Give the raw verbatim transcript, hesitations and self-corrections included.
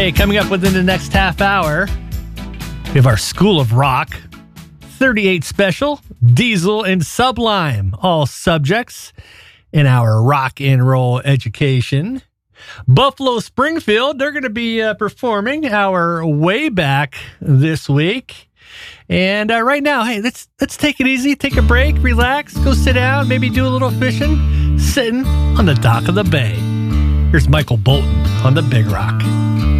Hey, coming up within the next half hour, we have our School of Rock, thirty-eight Special, Diesel, and Sublime, all subjects in our rock and roll education. Buffalo Springfield, they're going to be uh, performing our Way Back this week. And uh, right now, hey, let's let's take it easy, take a break, relax, go sit down, maybe do a little fishing, sitting on the dock of the bay. Here's Michael Bolton on the Big Rock.